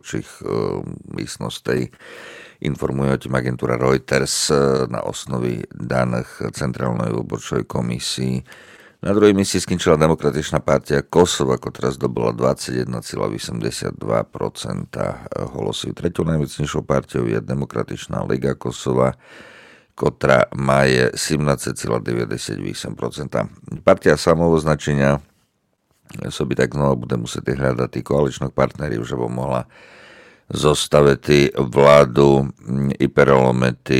vybорčích místností. Informuje o tým agentúra Reuters na osnovi daných Centrálnej výborčovej komisii. Na druhej mieste skončila Demokratičná partia Kosova, ktorá zdobila 21,82% hlasov. Treťou najväčšou partiou je Demokratičná liga Kosova, ktorá má 17,98%. Partia samooznačenia by tak znova bude musieť hľadať tí koaličných partnerov, že by mohla zostaviti vládu i prelomiti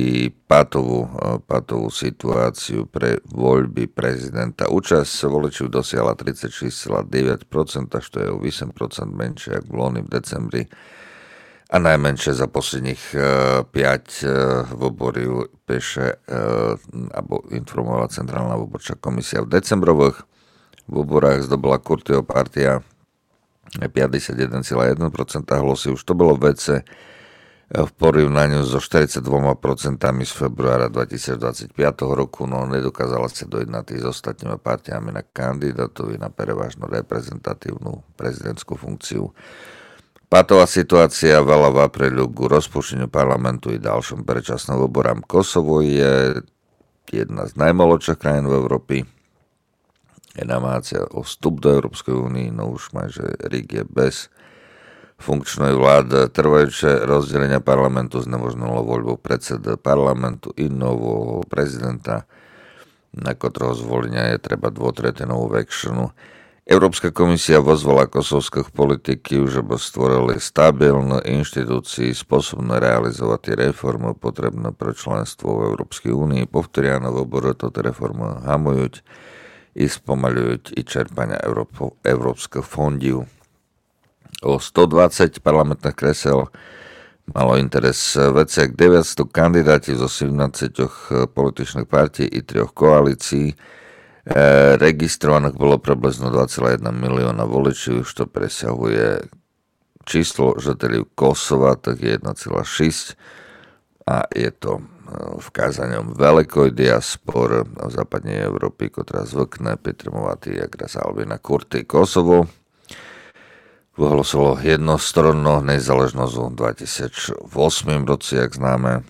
patovú situáciu pre voľby prezidenta. Účasť voličov dosiahla 36,9%, što je o 8% menšie ako v loni v decembri a najmenšie za posledných 5 voborov peše alebo informovala Centrálna výborčá komisia. V decembrových voborách zdobila Kurtiho partia 51,1% hlasy. Už to bolo vece v porovnaniu so 42% z februára 2025 roku, no nedokázala sa dojednať s ostatnými partiami na kandidátovi na prevažnú reprezentatívnu prezidentskú funkciu. Patová situácia veľa v apríli k rozpušteniu parlamentu i ďalšom predčasným voborám. Kosovo je jedna z najmladších krajín v Európe. Je namácia o vstup do Európskej únie, no už máže Rík je bez funkčnej vlády. Trvajúce rozdelenia parlamentu znemožnilo voľbu predseda parlamentu i nového prezidenta, na ktorého zvolenia je treba dvotretinovú väčšinu. Európska komisia pozvala kosovských politikov, že by stvorili stabilné inštitúcie spôsobné realizovať reformy potrebné pre členstvo v Európskej únii. Povtoria na výbore toto reformy hamujú i spomaľujú i čerpania európskych fondov. O 120 parlamentných kresel malo interes veciak 900 kandidáti zo 17 političných partí i 3 koalícií. Registrovaných bolo približno 2,1 milióna voličov, čo presahuje číslo žiteľov Kosova, tak je 1,6 a je to vkázaním veľkoj diaspor v západnej Európy, ktorá zvykne pritrmovať jak raz Albina Kurti. Kosovo vyhlásilo jednostronno nezáležnosť v 2008 roce, jak známe.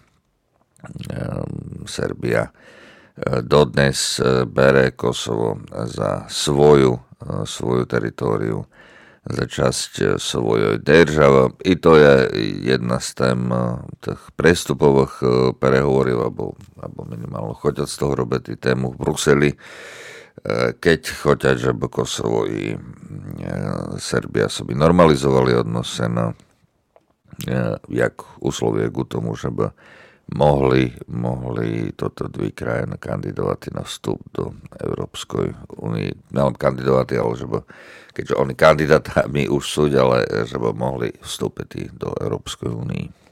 Serbia dodnes bere Kosovo za svoju teritóriu, za časť svojej države. I to je jedna z tém tých prestupových prehovorov, alebo minimálno choďať z toho robiť tému v Bruseli, keď choďať, že by Kosovo i Serbia by normalizovali odnosy, jak uslovie k tomu, že by mohli toto dve krajiny kandidovať na vstup do Európskej únie. Nelen kandidovať, ale že by, keďže oni kandidátami už sú, ale že by mohli vstúpiť do Európskej únie.